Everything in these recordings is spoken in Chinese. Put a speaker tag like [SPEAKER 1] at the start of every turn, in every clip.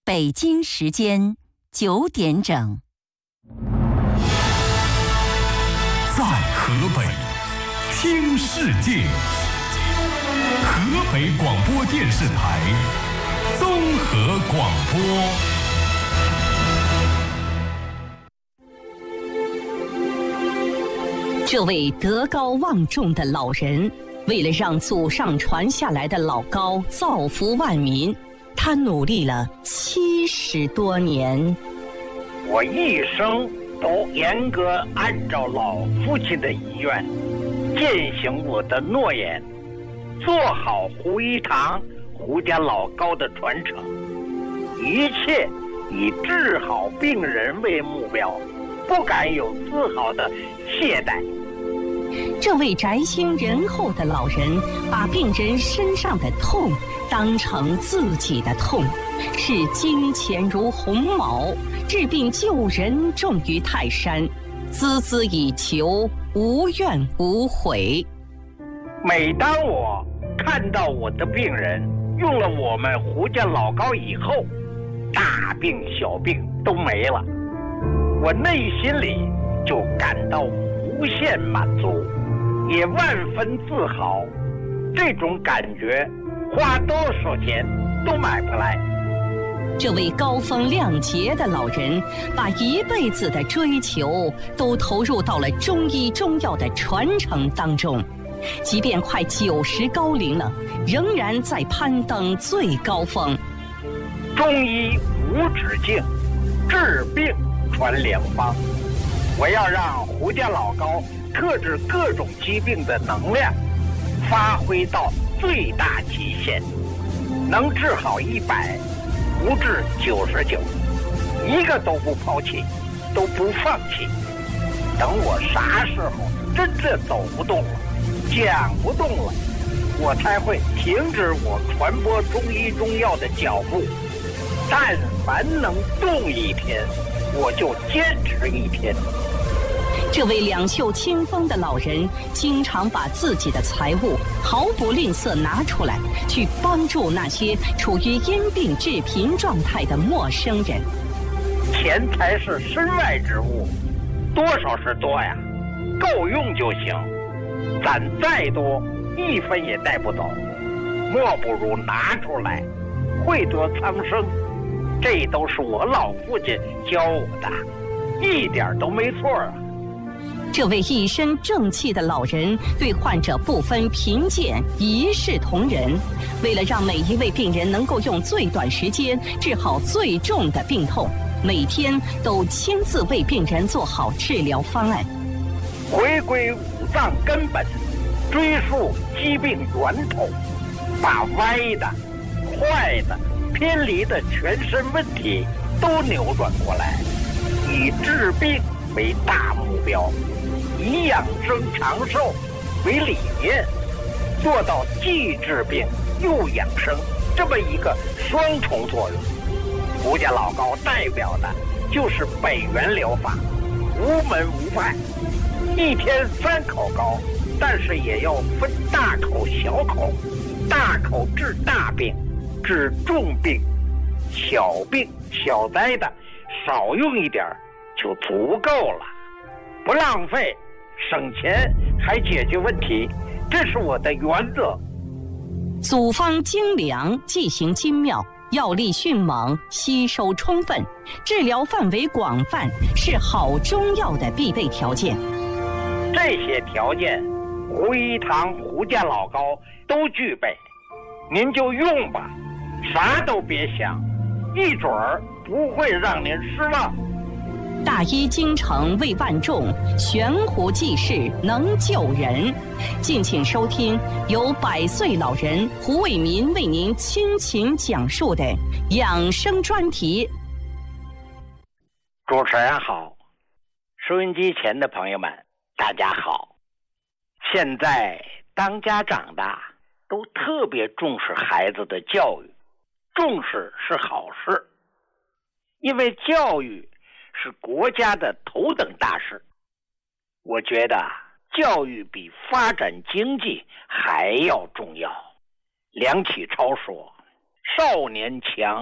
[SPEAKER 1] 北京时间9点整。
[SPEAKER 2] 在河北听世界，河北广播电视台综合广播。
[SPEAKER 1] 这位德高望重的老人，为了让祖上传下来的老高造福万民，他努力了70多年。
[SPEAKER 3] 我一生都严格按照老父亲的遗愿，践行我的诺言，做好胡一堂、胡家老高的传承，一切以治好病人为目标，不敢有丝毫的懈怠。
[SPEAKER 1] 这位宅心仁厚的老人，把病人身上的痛当成自己的痛，视金钱如鸿毛，治病救人重于泰山，孜孜以求，无怨无悔。
[SPEAKER 3] 每当我看到我的病人用了我们胡家老高以后，大病小病都没了，我内心里就感到无限满足，也万分自豪。这种感觉花多少钱都买不来。
[SPEAKER 1] 这位高风亮节的老人，把一辈子的追求都投入到了中医中药的传承当中，即便快90高龄了，仍然在攀登最高峰。
[SPEAKER 3] 中医无止境，治病传良方。我要让胡家老高克制各种疾病的能量发挥到最大极限，能治好100，不治99，一个都不抛弃，都不放弃。等我啥时候真正走不动了，讲不动了，我才会停止我传播中医中药的脚步。但凡能动一天，我就坚持1天。
[SPEAKER 1] 这位两袖清风的老人，经常把自己的财物毫不吝啬拿出来，去帮助那些处于因病致贫状态的陌生人。
[SPEAKER 3] 钱财是身外之物，多少是多呀，够用就行。攒再多1分也带不走，莫不如拿出来，惠得苍生。这都是我老父亲教我的，一点都没错啊。
[SPEAKER 1] 这位一身正气的老人对患者不分贫贱，一视同仁。为了让每一位病人能够用最短时间治好最重的病痛，每天都亲自为病人做好治疗方案。
[SPEAKER 3] 回归五脏根本，追溯疾病源头，把歪的、坏的、偏离的全身问题都扭转过来，以治病为大目标，以养生长寿为理念，做到既治病又养生这么一个双重作用。胡家老高代表的就是北元疗法，无门无派，一天3口膏，但是也要分大口小口，大口治大病，治重病，小病小灾的少用一点就足够了，不浪费，省钱还解决问题，这是我的原则。
[SPEAKER 1] 组方精良，剂型精妙，药力迅猛，吸收充分，治疗范围广泛，是好中药的必备条件。
[SPEAKER 3] 这些条件，胡一堂、胡家老高都具备，您就用吧，啥都别想，一准儿不会让您失望。
[SPEAKER 1] 大医精诚为万众，悬壶济世能救人。敬请收听由100岁老人胡伟民为您倾情讲述的养生专题。
[SPEAKER 3] 主持人好，收音机前的朋友们大家好。现在当家长的都特别重视孩子的教育，重视是好事，因为教育是国家的头等大事。我觉得教育比发展经济还要重要。梁启超说，少年强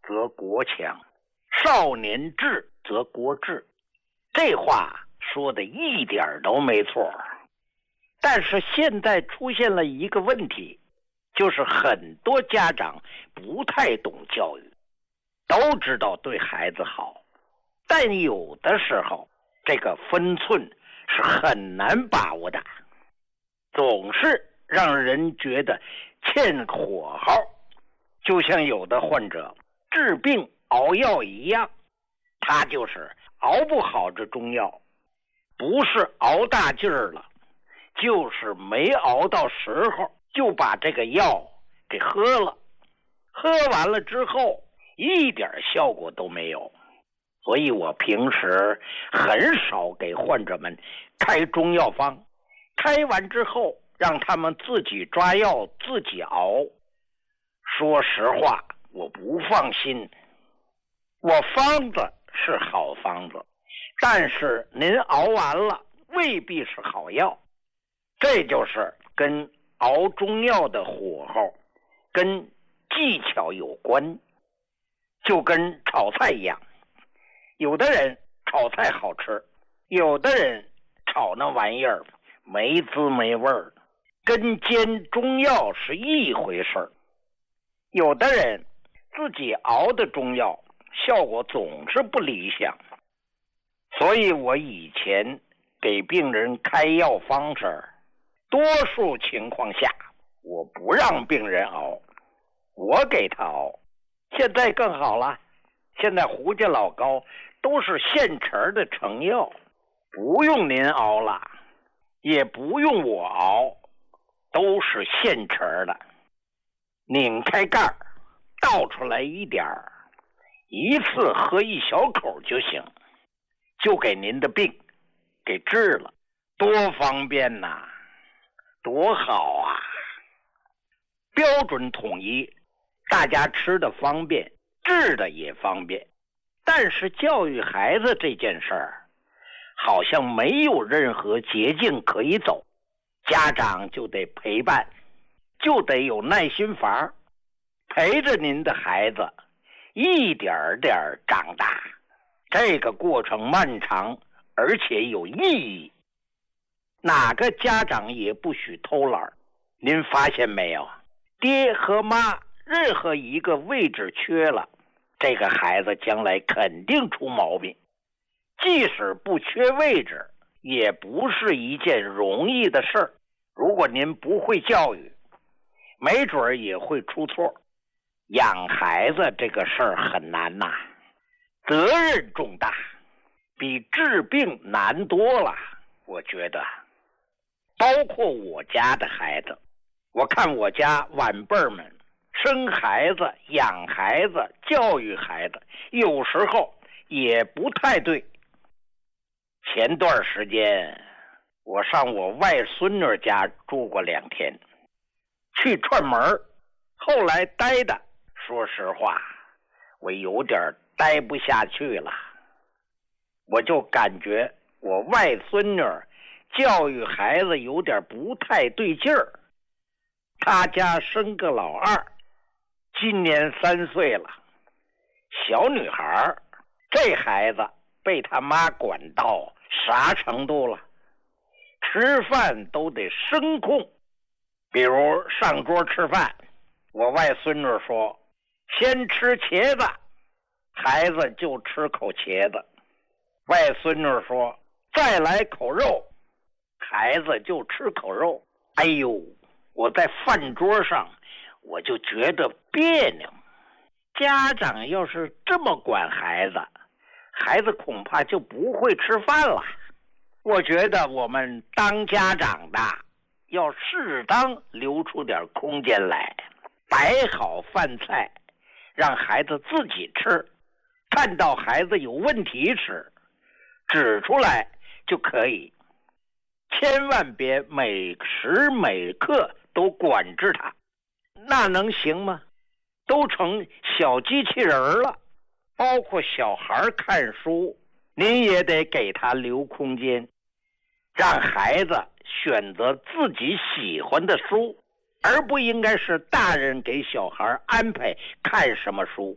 [SPEAKER 3] 则国强，少年智则国智。这话说的一点都没错。但是现在出现了一个问题，就是很多家长不太懂教育，都知道对孩子好，但有的时候这个分寸是很难把握的，总是让人觉得欠火候，就像有的患者治病熬药一样，他就是熬不好这中药，不是熬大劲儿了，就是没熬到时候就把这个药给喝了，喝完了之后一点效果都没有。所以我平时很少给患者们开中药方，开完之后让他们自己抓药自己熬。说实话，我不放心。我方子是好方子，但是您熬完了未必是好药。这就是跟熬中药的火候跟技巧有关，就跟炒菜一样，有的人炒菜好吃，有的人炒那玩意儿没滋没味儿，跟煎中药是一回事儿。有的人自己熬的中药效果总是不理想，所以我以前给病人开药方时，多数情况下我不让病人熬，我给他熬。现在更好了，现在胡家老膏都是现成的成药，不用您熬了，也不用我熬，都是现成的。拧开盖儿，倒出来一点儿，一次喝一小口就行，就给您的病给治了，多方便呐，多好啊！标准统一，大家吃的方便，治的也方便。但是教育孩子这件事儿，好像没有任何捷径可以走，家长就得陪伴，就得有耐心法，陪着您的孩子一点点长大。这个过程漫长，而且有意义。哪个家长也不许偷懒。您发现没有，爹和妈任何一个位置缺了，这个孩子将来肯定出毛病。即使不缺位置，也不是一件容易的事儿。如果您不会教育，没准也会出错。养孩子这个事儿很难呐，责任重大，比治病难多了。我觉得包括我家的孩子，我看我家晚辈们生孩子、养孩子、教育孩子，有时候也不太对。前段时间我上我外孙女家住过2天，去串门，后来待的，说实话我有点待不下去了。我就感觉我外孙女教育孩子有点不太对劲儿。他家生个老二，今年3岁了，小女孩，这孩子被他妈管到啥程度了？吃饭都得声控。比如上桌吃饭，我外孙女说先吃茄子，孩子就吃口茄子。外孙女说再来口肉，孩子就吃口肉。哎呦，我在饭桌上我就觉得别扭。家长要是这么管孩子，孩子恐怕就不会吃饭了。我觉得我们当家长的要适当留出点空间来，摆好饭菜，让孩子自己吃。看到孩子有问题时，指出来就可以，千万别每时每刻都管制他，那能行吗？都成小机器人了。包括小孩看书，您也得给他留空间，让孩子选择自己喜欢的书，而不应该是大人给小孩安排看什么书。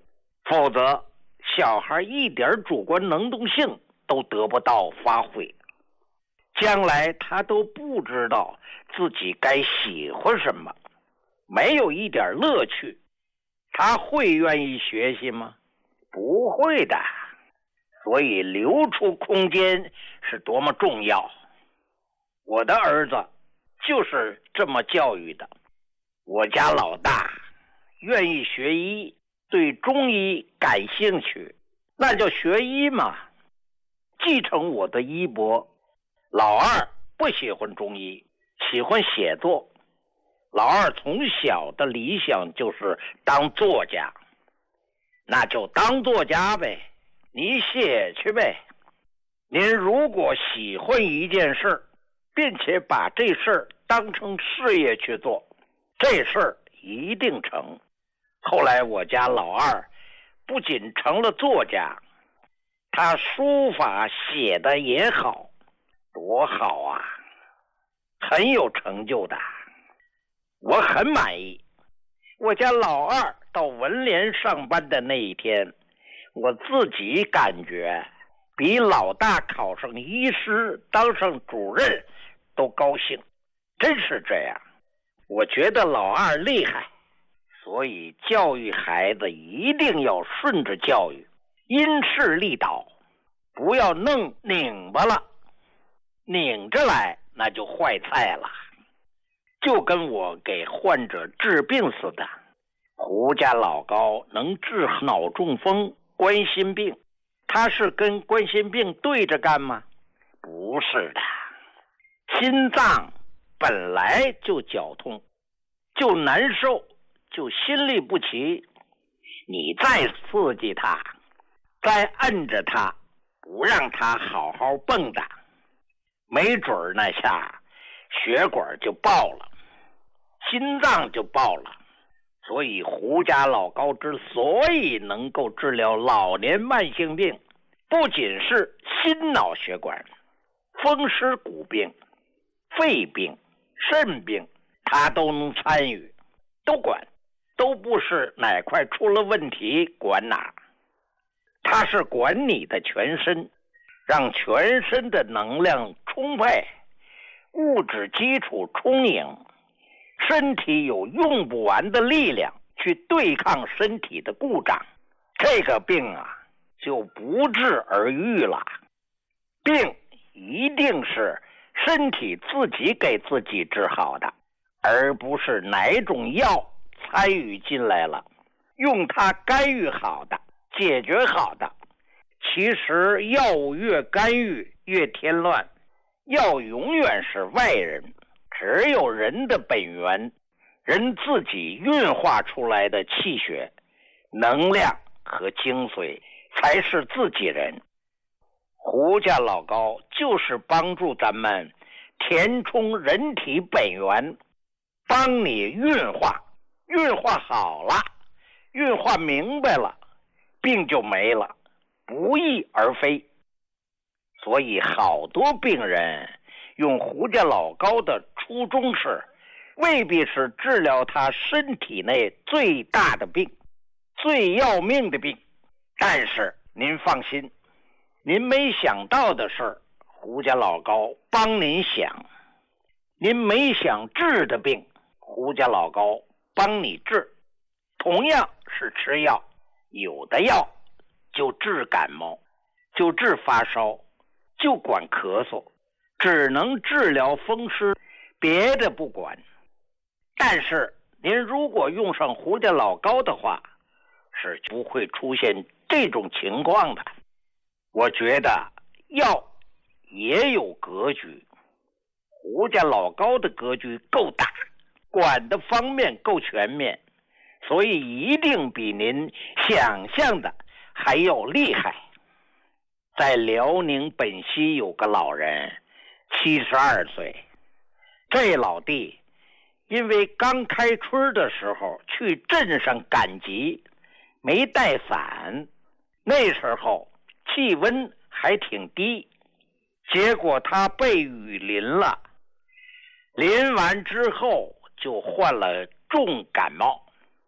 [SPEAKER 3] 否则小孩一点主观能动性都得不到发挥，将来他都不知道自己该喜欢什么，没有一点乐趣，他会愿意学习吗？不会的。所以留出空间是多么重要。我的儿子就是这么教育的。我家老大愿意学医，对中医感兴趣，那就学医嘛，继承我的衣钵。老二不喜欢中医，喜欢写作。老二从小的理想就是当作家，那就当作家呗，你写去呗。您如果喜欢一件事，并且把这事当成事业去做，这事一定成。后来我家老二不仅成了作家，他书法写的也好，多好啊，很有成就的，我很满意。我家老二到文联上班的那一天，我自己感觉比老大考上医师当上主任都高兴，真是这样。我觉得老二厉害，所以教育孩子一定要顺着教育，因势利导，不要弄拧巴了，拧着来那就坏菜了。就跟我给患者治病似的，胡家老高能治脑中风、冠心病，他是跟冠心病对着干吗？不是的，心脏本来就绞痛，就难受，就心律不齐，你再刺激他，再摁着他，不让他好好蹦跶，没准那下血管就爆了，心脏就爆了。所以胡家老高之所以能够治疗老年慢性病，不仅是心脑血管、风湿骨病、肺病、肾病，他都能参与，都管，都不是哪块出了问题管哪，他是管你的全身，让全身的能量充沛，物质基础充盈，身体有用不完的力量去对抗身体的故障，这个病啊就不治而愈了。病一定是身体自己给自己治好的，而不是哪种药参与进来了，用它干预好的、解决好的。其实药物越干预越添乱，药永远是外人，只有人的本源，人自己运化出来的气血、能量和精髓才是自己人。胡家老高就是帮助咱们填充人体本源，帮你运化，运化好了，运化明白了，病就没了，不翼而飞。所以好多病人用胡家老高的初衷是，未必是治疗他身体内最大的病、最要命的病，但是您放心，您没想到的事，胡家老高帮您想；您没想治的病，胡家老高帮你治。同样是吃药，有的药就治感冒，就治发烧，就管咳嗽，只能治疗风湿，别的不管。但是您如果用上胡家老高的话，是不会出现这种情况的。我觉得药也有格局，胡家老高的格局够大，管的方面够全面，所以一定比您想象的还要厉害。在辽宁本溪有个老人，72岁，这老弟因为刚开春的时候去镇上赶集，没带伞，那时候气温还挺低，结果他被雨淋了，淋完之后就患了重感冒。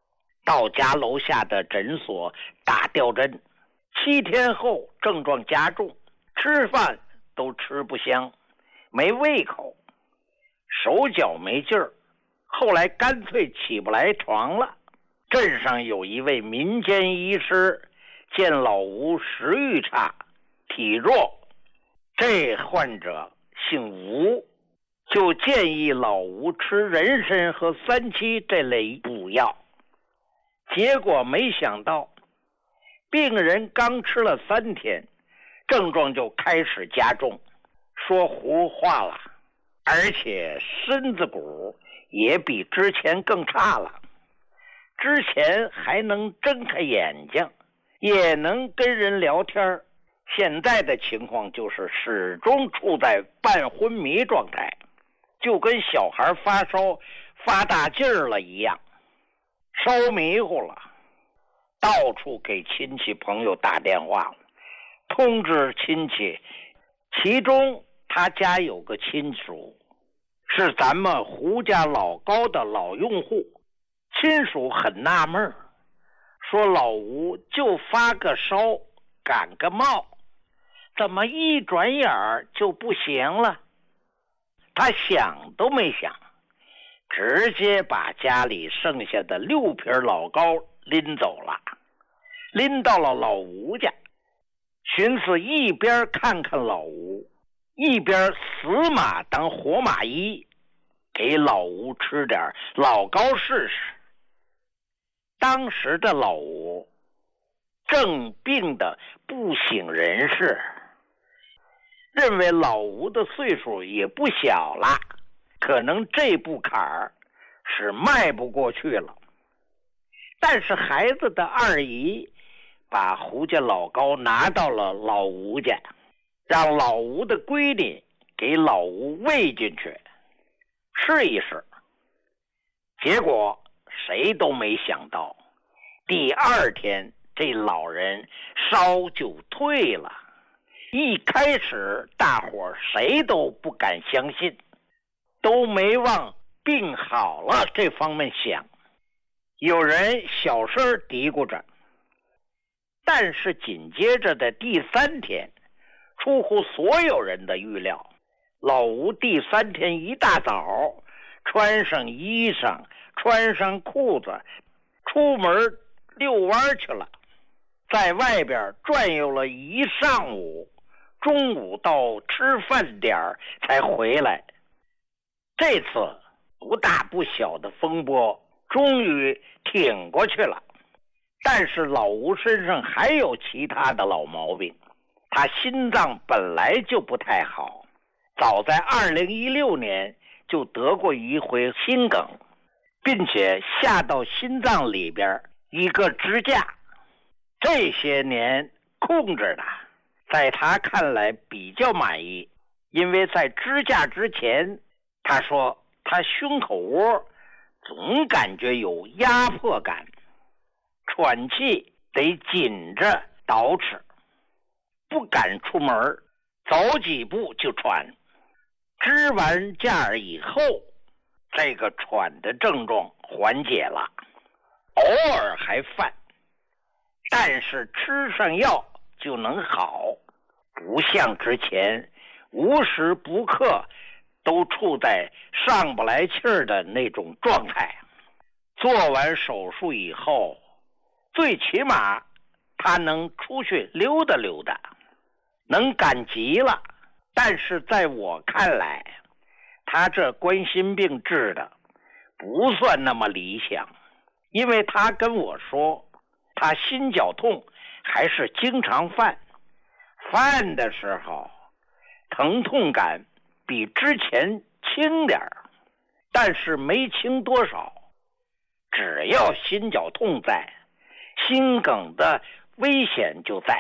[SPEAKER 3] 到家楼下的诊所打吊针，7天后症状加重，吃饭都吃不香，没胃口，手脚没劲儿，后来干脆起不来床了。镇上有一位民间医师见老吴食欲差，体弱，这患者姓吴，就建议老吴吃人参和三七这类补药。结果没想到，病人刚吃了3天，症状就开始加重，说胡话了，而且身子骨也比之前更差了。之前还能睁开眼睛，也能跟人聊天，现在的情况就是始终处在半昏迷状态，就跟小孩发烧发大劲儿了一样，烧迷糊了，到处给亲戚朋友打电话，通知亲戚。其中他家有个亲属是咱们胡家老高的老用户，亲属很纳闷，说老吴就发个烧感个冒，怎么一转眼儿就不行了？他想都没想，直接把家里剩下的6瓶老高拎走了，拎到了老吴家，寻思一边看看老吴，一边死马当活马医，给老吴吃点老高试试。当时的老吴正病得不省人事，认为老吴的岁数也不小了，可能这步坎儿是迈不过去了。但是孩子的二姨把胡家老高拿到了老吴家，让老吴的闺女给老吴喂进去试一试。结果谁都没想到，第2天这老人烧就退了。一开始大伙谁都不敢相信，都没往病好了这方面想。有人小声嘀咕着，但是紧接着的第3天，出乎所有人的预料，老吴第3天一大早穿上衣裳，穿上裤子，出门遛弯去了，在外边转悠了一上午，中午到吃饭点才回来。这次不大不小的风波终于挺过去了。但是老吴身上还有其他的老毛病，他心脏本来就不太好，早在2016年就得过一回心梗，并且下到心脏里边一个支架，这些年控制的，在他看来比较满意。因为在支架之前，他说他胸口窝总感觉有压迫感，喘气得紧着捯饬，不敢出门，走几步就喘。支完架以后，这个喘的症状缓解了，偶尔还犯，但是吃上药就能好，不像之前无时不刻都处在上不来气儿的那种状态。做完手术以后，最起码他能出去溜达溜达，能赶集了。但是在我看来，他这冠心病治的不算那么理想，因为他跟我说，他心绞痛还是经常犯，犯的时候疼痛感比之前轻点儿，但是没轻多少。只要心绞痛在，心梗的危险就在。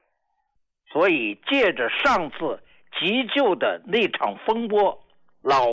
[SPEAKER 3] 所以借着上次急救的那场风波，老